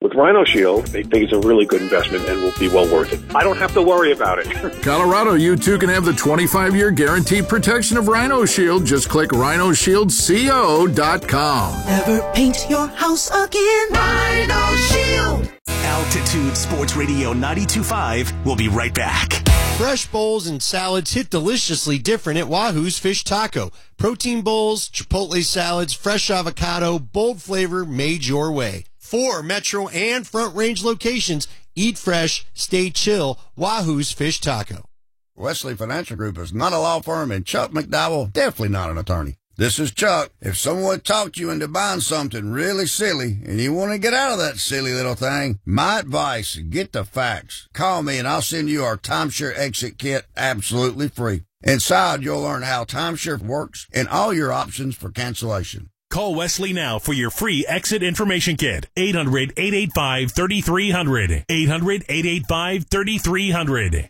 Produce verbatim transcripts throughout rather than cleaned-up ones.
With Rhino Shield, they think it's a really good investment and will be well worth it. I don't have to worry about it. Colorado, you too can have the twenty-five year guaranteed protection of Rhino Shield. Just click rhino shield co dot com. Never paint your house again. Rhino Shield. Altitude Sports Radio ninety-two point five. We'll be right back. Fresh bowls and salads hit deliciously different at Wahoo's Fish Taco. Protein bowls, chipotle salads, fresh avocado, bold flavor made your way. Four Metro and Front Range locations. Eat fresh, stay chill. Wahoo's Fish Taco. Wesley Financial Group is not a law firm, and Chuck McDowell definitely not an attorney. This is Chuck. If someone talked you into buying something really silly and you want to get out of that silly little thing, my advice, get the facts. Call me and I'll send you our timeshare exit kit absolutely free. Inside, you'll learn how timeshare works and all your options for cancellation. Call Wesley now for your free exit information kit. eight hundred, eight eight five, three three zero zero. eight hundred, eight eight five, three three zero zero.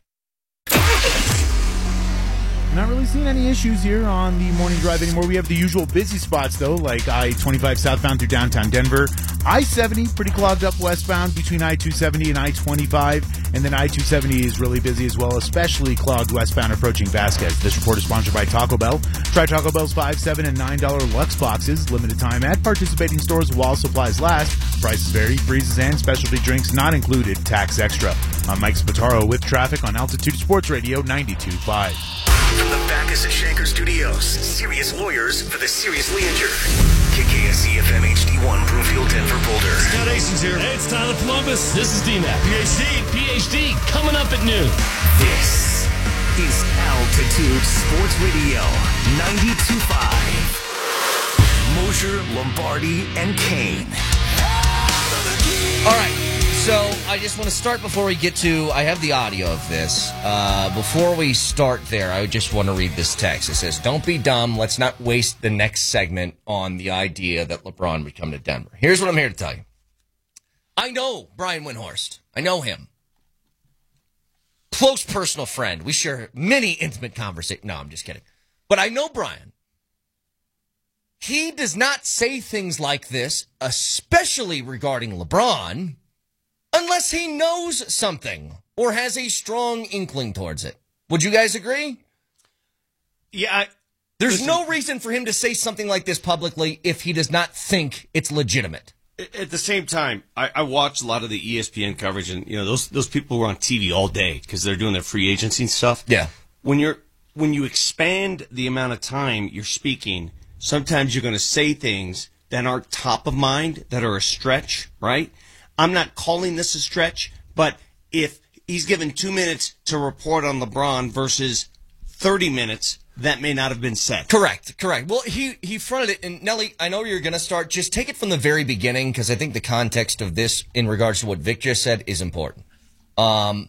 Not really seeing any issues here on the morning drive anymore. We have the usual busy spots, though, like I twenty-five southbound through downtown Denver. I seventy, pretty clogged up westbound between I two seventy and I twenty-five. And then I two seventy is really busy as well, especially clogged westbound approaching Vasquez. This report is sponsored by Taco Bell. Try Taco Bell's five, seven, and nine dollar Lux boxes. Limited time at participating stores while supplies last. Prices vary. Freezes and specialty drinks not included. Tax extra. I'm Mike Spataro with traffic on Altitude Sports Radio ninety-two point five. From the Backus and Shanker Studios, serious lawyers for the seriously injured. K K S E F M H D one, Broomfield, Denver, Boulder. Scott Ason's here. Hey, it's Tyler Columbus. This is D MAC. PhD, PhD, coming up at noon. This is Altitude Sports Radio ninety-two point five. Mosher, Lombardi, and Kane. All right. So I just want to start before we get to, I have the audio of this. Uh, before we start there, I just want to read this text. It says, don't be dumb. Let's not waste the next segment on the idea that LeBron would come to Denver. Here's what I'm here to tell you. I know Brian Windhorst. I know him. Close personal friend. We share many intimate conversations. No, I'm just kidding. But I know Brian. He does not say things like this, especially regarding LeBron, unless he knows something or has a strong inkling towards it. Would you guys agree? Yeah. I, There's listen, no reason for him to say something like this publicly if he does not think it's legitimate. At the same time, I, I watch a lot of the E S P N coverage, and you know those those people were on T V all day because they're doing their free agency stuff. Yeah. When you're when you expand the amount of time you're speaking, sometimes you're going to say things that aren't top of mind, that are a stretch, right? I'm not calling this a stretch, but if he's given two minutes to report on LeBron versus thirty minutes, that may not have been said. Correct, correct. Well, he, he fronted it, and Nelly, I know you're going to start. Just take it from the very beginning, because I think the context of this in regards to what Vic just said is important. Um,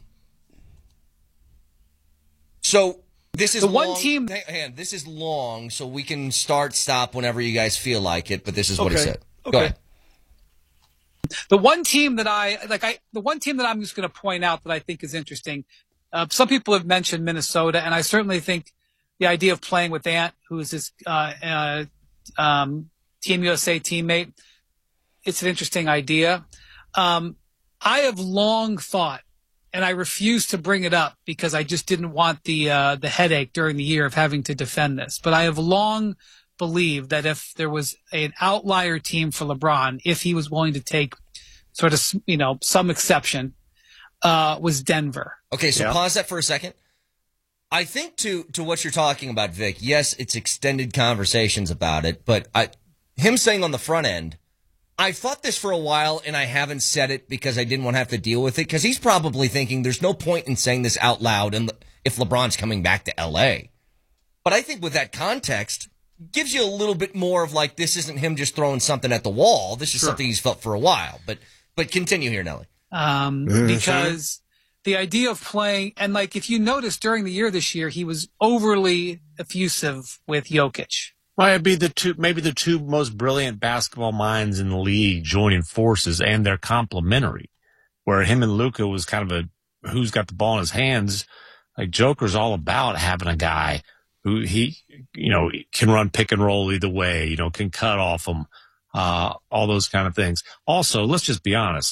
so this is the one long, team. Hang, hang on, this is long, so we can start, stop whenever you guys feel like it, but this is what okay. he said. Okay. Go ahead. The one team that I like, I the one team that I'm just going to point out that I think is interesting. Uh, some people have mentioned Minnesota, and I certainly think the idea of playing with Ant, who is his uh, uh, um, Team U S A teammate, it's an interesting idea. Um, I have long thought, and I refuse to bring it up because I just didn't want the uh, the headache during the year of having to defend this. But I have long believe that if there was an outlier team for LeBron, if he was willing to take sort of, you know, some exception, uh, was Denver. Okay, so yeah. pause that for a second. I think to to what you're talking about, Vic, yes, it's extended conversations about it, but I, him saying on the front end, I thought this for a while and I haven't said it because I didn't want to have to deal with it, because he's probably thinking there's no point in saying this out loud and if LeBron's coming back to L A. But I think with that context, gives you a little bit more of like, this isn't him just throwing something at the wall. This is Sure. something he's felt for a while. But but continue here, Nelly. Um, because the idea of playing, and like if you notice during the year this year, he was overly effusive with Jokic. Might be the two, maybe the two most brilliant basketball minds in the league joining forces, and they're complementary. Where him and Luka was kind of a who's got the ball in his hands. Like Joker's all about having a guy who he, you know, can run pick and roll either way, you know, can cut off them, uh, all those kind of things. Also, let's just be honest.